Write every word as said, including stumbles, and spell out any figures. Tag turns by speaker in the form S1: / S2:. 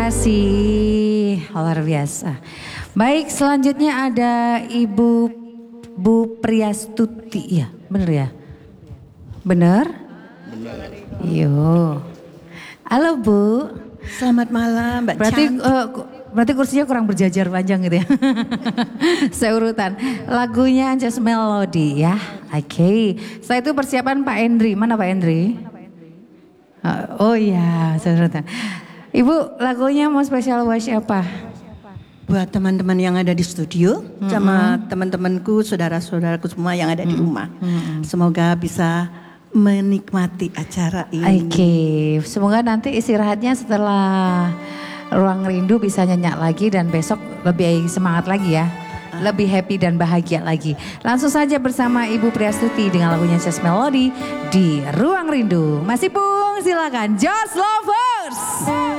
S1: Terima kasih, luar biasa. Baik, selanjutnya ada Ibu Bu Priastuti, ya bener ya? Bener? Bener. Yo. Halo Bu.
S2: Selamat malam Mbak
S1: Berarti
S2: Chan.
S1: uh, berarti kursinya kurang berjajar panjang gitu ya. Seurutan. Lagunya Just Melody ya. Oke. Okay. Setelah itu persiapan Pak Endri. Mana Pak Endri? Uh, oh iya, seurutan. Ibu, lagunya mau spesial buat siapa?
S2: Buat teman-teman yang ada di studio, mm-hmm. sama teman-temanku, saudara-saudaraku semua yang ada mm-hmm. di rumah. Mm-hmm. Semoga bisa menikmati acara ini.
S1: Oke, okay. Semoga nanti istirahatnya setelah Ruang Rindu bisa nyenyak lagi dan besok lebih semangat lagi ya. Lebih happy dan bahagia lagi. Langsung saja bersama Ibu Priastuti dengan lagunya Just Melody di Ruang Rindu. Masih Pung, silakan Just Lovers.